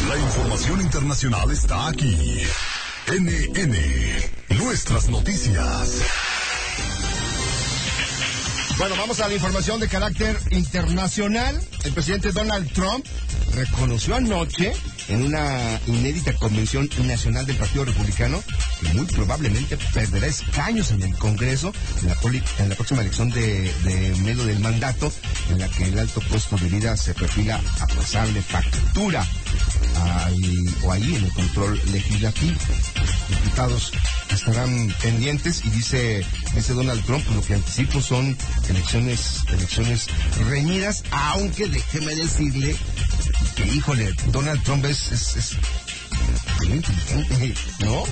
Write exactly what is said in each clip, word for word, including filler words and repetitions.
La información internacional está aquí. N N, nuestras noticias. Bueno, vamos a la información de carácter internacional. El presidente Donald Trump reconoció anoche en una inédita convención nacional del Partido Republicano que muy probablemente perderá escaños en el Congreso en la, poli- en la próxima elección de, de medio del mandato, en la que el alto puesto de vida se perfila a pasarle factura ahí, o ahí en el control legislativo. Los diputados estarán pendientes y dice, dice Donald Trump, lo que anticipo son elecciones, elecciones reñidas, aunque déjeme decirle que, híjole, Donald Trump es, es, es muy inteligente, ¿no?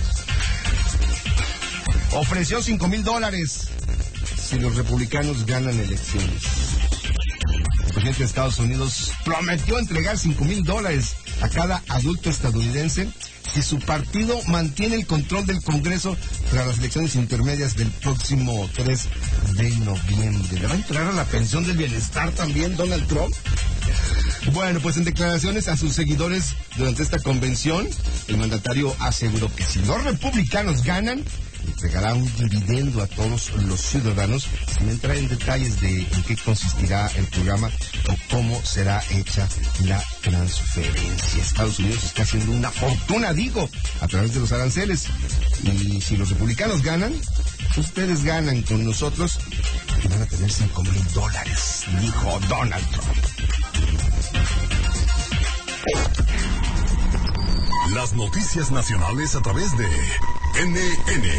Ofreció cinco mil dólares si los republicanos ganan elecciones. El presidente de Estados Unidos prometió entregar cinco mil dólares a cada adulto estadounidense si su partido mantiene el control del Congreso tras las elecciones intermedias del próximo tres de noviembre. ¿Le va a entrar a la pensión del bienestar también Donald Trump? Bueno, pues en declaraciones a sus seguidores durante esta convención, el mandatario aseguró que si los republicanos ganan, entregará un dividendo a todos los ciudadanos, sin entrar en detalles de en qué consistirá el programa o cómo será hecha la transferencia. Estados Unidos está haciendo una fortuna, digo, a través de los aranceles. Y si los republicanos ganan, ustedes ganan con nosotros y van a tener cinco mil dólares, dijo Donald Trump. Las noticias nacionales a través de N N.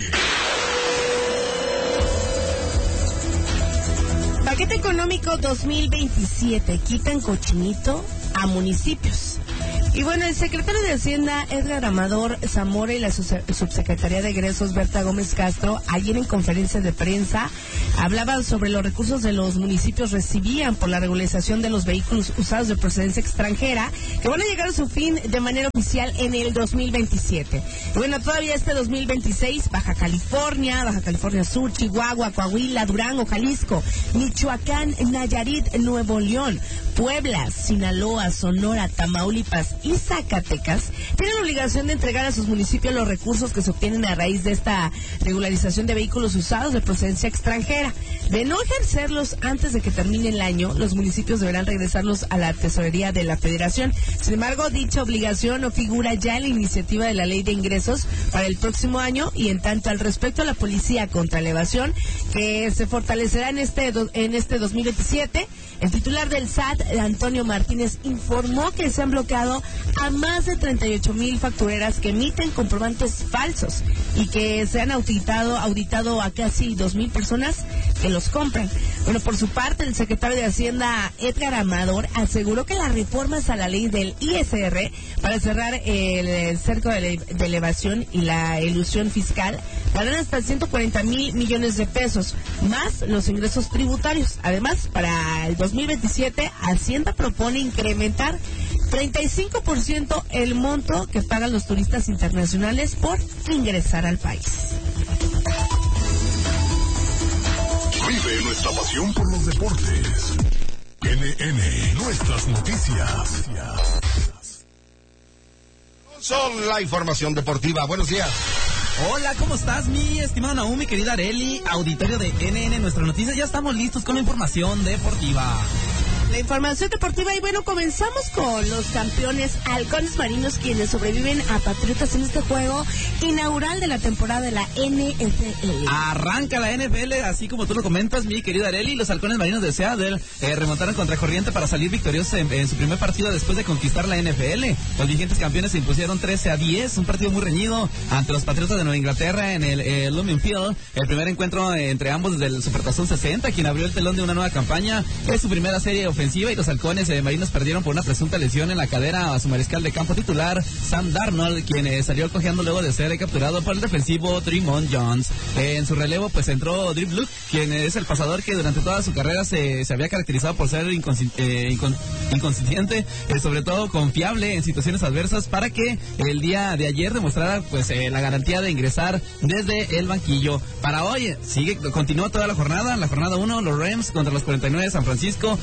Paquete económico dos mil veintisiete. Quitan cochinito a municipios. Y bueno, el secretario de Hacienda, Edgar Amador Zamora, y la subsecretaria de Egresos, Berta Gómez Castro, ayer en conferencia de prensa, hablaban sobre los recursos de los municipios recibían por la regularización de los vehículos usados de procedencia extranjera, que van a llegar a su fin de manera oficial en el dos mil veintisiete. Y bueno, todavía este dos mil veintiséis, Baja California, Baja California Sur, Chihuahua, Coahuila, Durango, Jalisco, Michoacán, Nayarit, Nuevo León, Puebla, Sinaloa, Sonora, Tamaulipas y Zacatecas tienen la obligación de entregar a sus municipios los recursos que se obtienen a raíz de esta regularización de vehículos usados de procedencia extranjera. De no ejercerlos antes de que termine el año, los municipios deberán regresarlos a la tesorería de la Federación. Sin embargo, dicha obligación no figura ya en la iniciativa de la Ley de Ingresos para el próximo año, y en tanto al respecto a la Policía contra la Evasión, que se fortalecerá en este, en este dos mil veintisiete, el titular del S A T, Antonio Martínez, informó que se han bloqueado a más de treinta y ocho mil factureras que emiten comprobantes falsos y que se han auditado, auditado a casi dos mil personas que los compran. Bueno, por su parte, el secretario de Hacienda, Edgar Amador, aseguró que las reformas a la ley del I S R para cerrar el cerco de la evasión y la elusión fiscal darán hasta ciento cuarenta mil millones de pesos, más los ingresos tributarios. Además, para el dos mil veintisiete, Hacienda propone incrementar treinta y cinco por ciento el monto que pagan los turistas internacionales por ingresar al país. Vive nuestra pasión por los deportes. N N, nuestras noticias. Son la información deportiva. Buenos días. Hola, ¿cómo estás, mi estimado Naum, mi querida Areli, auditorio de N N, nuestras noticias? Ya estamos listos con la información deportiva. La información deportiva, y bueno, comenzamos con los campeones halcones marinos, quienes sobreviven a Patriotas en este juego inaugural de la temporada de la N F L. Arranca la N F L, así como tú lo comentas, mi querida Areli. Los halcones marinos de Seattle eh, remontaron contra corriente para salir victoriosos en, en su primer partido después de conquistar la N F L. Los vigentes campeones se impusieron trece a diez, un partido muy reñido ante los Patriotas de Nueva Inglaterra en el eh, Lumen Field. El primer encuentro eh, entre ambos desde el Supertazón sesenta, quien abrió el telón de una nueva campaña. Es su primera serie ofensiva, y los halcones eh, marinos perdieron por una presunta lesión en la cadera a su mariscal de campo titular, Sam Darnold, quien eh, salió cojeando luego de ser eh, capturado por el defensivo Tremont Jones. Eh, en su relevo pues entró Drew Luke, quien eh, es el pasador que durante toda su carrera se, se había caracterizado por ser inconsi- eh, incon- inconsistente, eh, sobre todo confiable en situaciones adversas, para que el día de ayer demostrara pues eh, la garantía de ingresar desde el banquillo. Para hoy sigue, continúa toda la jornada, la jornada uno, los Rams contra los cuarenta y nueve de San Francisco. Recordar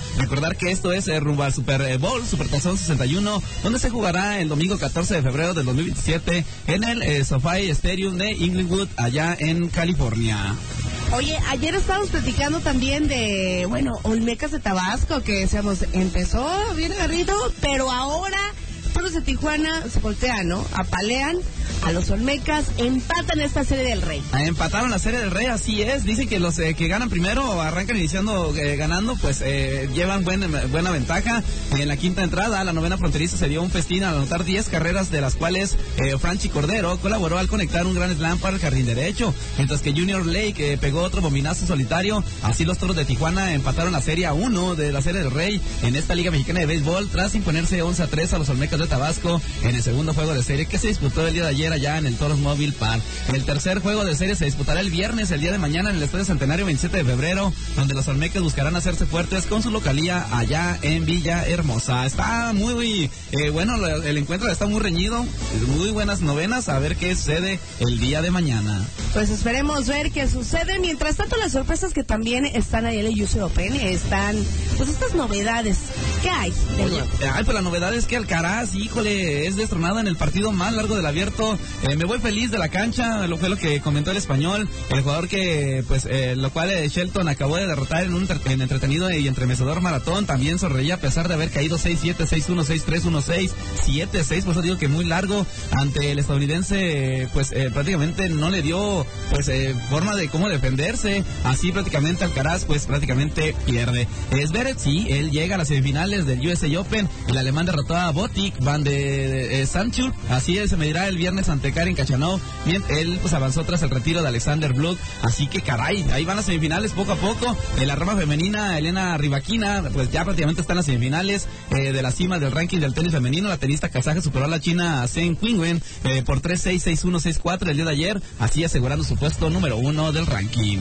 recordar que esto es eh, rumbo al Super Bowl, Super Tazón sesenta y uno, donde se jugará el domingo catorce de febrero del dos mil veintisiete en el eh, SoFi Stadium de Inglewood, allá en California. Oye, ayer estábamos platicando también de, bueno, Olmecas de Tabasco, que decíamos, empezó bien agarrido, pero ahora Toros de Tijuana se voltean, ¿no? Apalean a los Olmecas, empatan esta Serie del Rey. Empataron la Serie del Rey, así es. Dicen que los eh, que ganan primero, arrancan iniciando eh, ganando, pues eh, llevan buen, buena ventaja. En la quinta entrada, la novena fronteriza se dio un festín al anotar diez carreras, de las cuales eh, Franchi Cordero colaboró al conectar un gran slam para el jardín derecho, mientras que Junior Lake eh, pegó otro bombinazo solitario. Así los Toros de Tijuana empataron la Serie uno de la Serie del Rey en esta Liga Mexicana de Béisbol, tras imponerse once a tres a los Olmecas de Tabasco en el segundo juego de serie, que se disputó el día de ayer allá en el Toros Mobile Park. El tercer juego de serie se disputará el viernes, el día de mañana, en el Estadio Centenario veintisiete de febrero, donde los Olmecas buscarán hacerse fuertes con su localía allá en Villahermosa. Está muy eh, bueno el encuentro, está muy reñido, muy buenas novenas, a ver qué sucede el día de mañana. Pues esperemos ver qué sucede. Mientras tanto, las sorpresas que también están ahí en el U S Open, están pues estas novedades. ¿Qué hay? Oye, ay, pues la novedad es que Alcaraz, híjole, es destronado en el partido más largo del abierto. Eh, me voy feliz de la cancha, lo fue lo que comentó el español, el jugador que, pues, eh, lo cual eh, Shelton acabó de derrotar en un en entretenido y entremecedor maratón. También sonreía a pesar de haber caído seis siete, seis uno, seis tres, uno seis, siete seis, por eso digo que muy largo ante el estadounidense. Pues eh, prácticamente no le dio, pues, eh, forma de cómo defenderse. Así prácticamente Alcaraz, pues, prácticamente pierde. Zverev, sí, él llega a las semifinales del U S A Open. El alemán derrotó a Botic Van de, de, de Sanchuk. Así es, se medirá el viernes ante Karen Khachanov. Bien, él pues avanzó tras el retiro de Alexander Bluk. Así que caray, ahí van las semifinales poco a poco. En la rama femenina, Elena Rybakina, pues ya prácticamente está en las semifinales eh, de la cima del ranking del tenis femenino. La tenista kazaja superó a la china Zheng Qinwen eh, por tres seis, seis uno, seis cuatro el día de ayer, así asegurando su puesto número uno del ranking.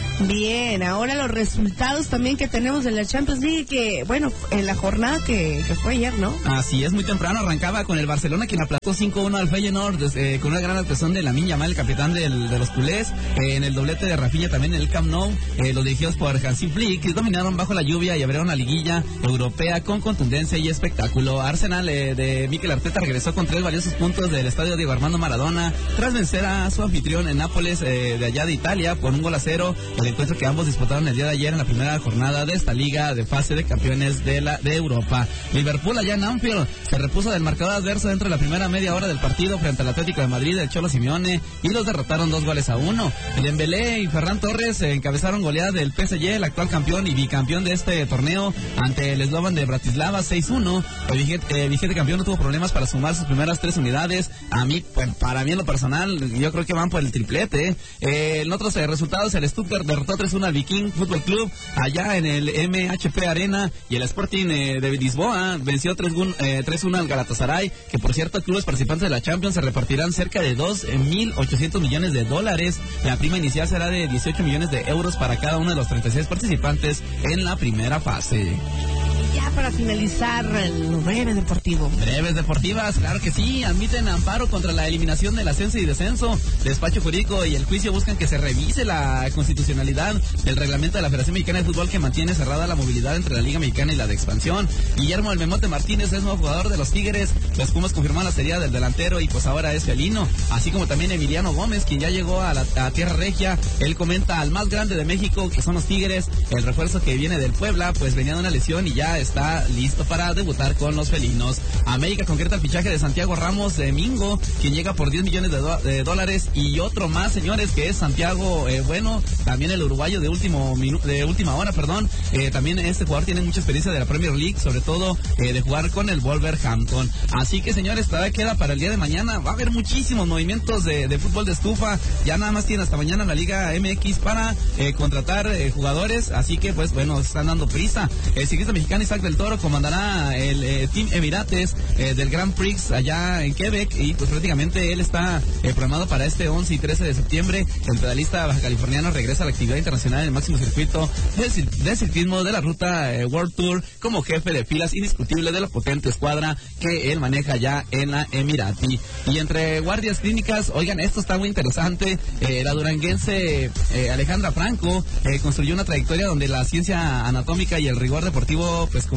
Bien, ahora los resultados también que tenemos en la Champions League, que, bueno, en la jornada que, que fue ayer, ¿no? Así es, muy temprano arrancaba con el Barcelona, quien aplastó cinco uno al Feyenoord, eh, con una gran actuación de Lamine Yamal, el capitán del, de los culés, eh, en el doblete de Rafinha también en el Camp Nou. Eh, los dirigidos por Hansi Flick, que dominaron bajo la lluvia y abrieron la liguilla europea con contundencia y espectáculo. Arsenal eh, de Mikel Arteta regresó con tres valiosos puntos del estadio Diego Armando Maradona, tras vencer a su anfitrión en Nápoles, eh, de allá de Italia, por un gol a cero. El encuentro que ambos disputaron el día de ayer en la primera jornada de esta liga de fase de campeones de la de Europa. Liverpool allá en Anfield se repuso del marcador adverso dentro de la primera media hora del partido frente al Atlético de Madrid del Cholo Simeone, y los derrotaron dos goles a uno. El Dembélé y Ferran Torres eh, encabezaron goleada del P S G, el actual campeón y bicampeón de este torneo, ante el Slovan de Bratislava seis uno. El vigente, eh, vigente campeón no tuvo problemas para sumar sus primeras tres unidades. A mí, pues, para mí en lo personal, yo creo que van por el triplete. Eh, en otros eh, resultados, el Stuttgart derrotó tres uno al Viking Fútbol Club allá en el M H P Arena, y el Sporting eh, de Lisboa venció tres uno al Galatasaray, que por cierto, clubes participantes de la Champions se repartirán cerca de dos mil ochocientos millones de dólares. La prima inicial será de dieciocho millones de euros para cada uno de los treinta y seis participantes en la primera fase. Ya para finalizar, el breve deportivo. Breves deportivas, claro que sí. Admiten amparo contra la eliminación del ascenso y descenso. Despacho jurídico y el juicio buscan que se revise la constitucionalidad del reglamento de la Federación Mexicana de Fútbol, que mantiene cerrada la movilidad entre la Liga Mexicana y la de expansión. Guillermo El Memote Martínez es nuevo jugador de los Tigres. Los Pumas confirmaron la salida del delantero y pues ahora es felino. Así como también Emiliano Gómez, quien ya llegó a la a Tierra Regia. Él comenta: al más grande de México, que son los Tigres. El refuerzo que viene del Puebla, pues venía de una lesión y ya está listo para debutar con los felinos. América concreta el fichaje de Santiago Ramos de Mingo, quien llega por diez millones de, do de dólares, y otro más, señores, que es Santiago eh, Bueno, también el uruguayo de último de última hora, perdón. Eh, también este jugador tiene mucha experiencia de la Premier League, sobre todo eh, de jugar con el Wolverhampton. Así que, señores, todavía queda para el día de mañana. Va a haber muchísimos movimientos de, de fútbol de estufa. Ya nada más tiene hasta mañana la Liga M X para eh, contratar eh, jugadores. Así que, pues, bueno, están dando prisa. El ciclista mexicano Isaac del Toro comandará el eh, Team Emirates eh, del Grand Prix allá en Quebec, y pues prácticamente él está eh, programado para este once y trece de septiembre. El pedalista baja californiano regresa a la actividad internacional en el máximo circuito del, del ciclismo de la ruta eh, World Tour, como jefe de filas indiscutible de la potente escuadra que él maneja ya en la Emirati. Y entre guardias clínicas, oigan, esto está muy interesante. Eh, la duranguense eh, Alejandra Franco eh, construyó una trayectoria donde la ciencia anatómica y el rigor deportivo pues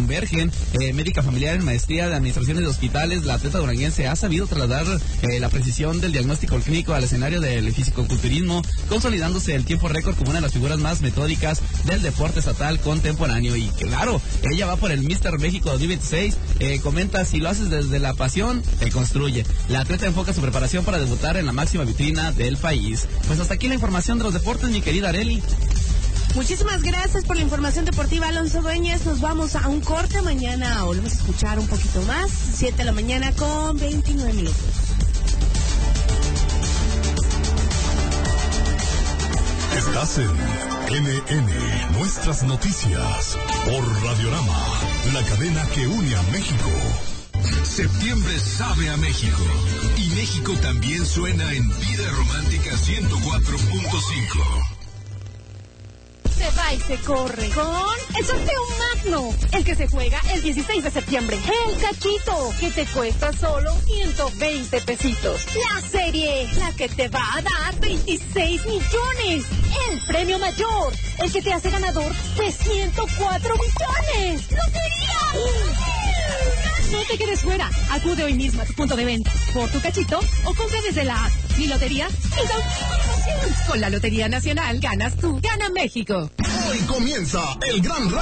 Convergen, eh, médica familiar en maestría de administraciones de hospitales. La atleta duranguense ha sabido trasladar eh, la precisión del diagnóstico clínico al escenario del fisicoculturismo, consolidándose el tiempo récord como una de las figuras más metódicas del deporte estatal contemporáneo. Y claro, ella va por el míster México dos mil veintiséis. Eh, comenta, si lo haces desde la pasión, te construye. La atleta enfoca su preparación para debutar en la máxima vitrina del país. Pues hasta aquí la información de los deportes, mi querida Arely. Muchísimas gracias por la información deportiva, Alonso Dueñas. Nos vamos a un corte. Mañana volvemos a escuchar un poquito más. siete de la mañana con veintinueve minutos. Estás en N N, Nuestras Noticias, por Radiorama, la cadena que une a México. Septiembre sabe a México, y México también suena en Vida Romántica ciento cuatro punto cinco. Se va y se corre con el sorteo magno, el que se juega el dieciséis de septiembre. El cachito, que te cuesta solo ciento veinte pesitos. La serie, la que te va a dar veintiséis millones. El premio mayor, el que te hace ganador de ciento cuatro millones. ¡Lotería! No te quedes fuera. Acude hoy mismo a tu punto de venta por tu cachito o compra desde la app. Mi lotería es la última emoción. Con la Lotería Nacional ganas tú, gana México. Hoy comienza el gran